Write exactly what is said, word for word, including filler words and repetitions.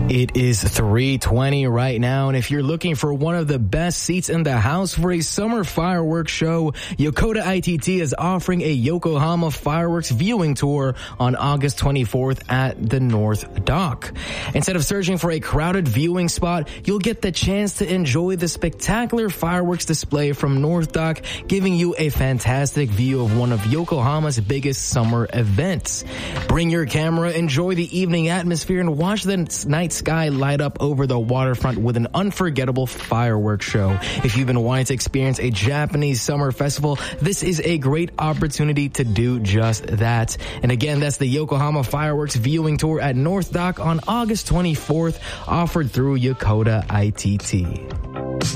It is three twenty right now, and if you're looking for one of the best seats in the house for a summer fireworks show, Yokota I T T is offering a Yokohama fireworks viewing tour on August twenty-fourth at the North Dock. Instead of searching for a crowded viewing spot, you'll get the chance to enjoy the spectacular fireworks display from North Dock, giving you a fantastic view of one of Yokohama's biggest summer events. Bring your camera, enjoy the evening atmosphere, and watch the night sky light up over the waterfront with an unforgettable fireworks show. If you've been wanting to experience a Japanese summer festival, this is a great opportunity to do just that. And again, that's the Yokohama Fireworks Viewing Tour at North Dock on August twenty-fourth, offered through Yokota I T T.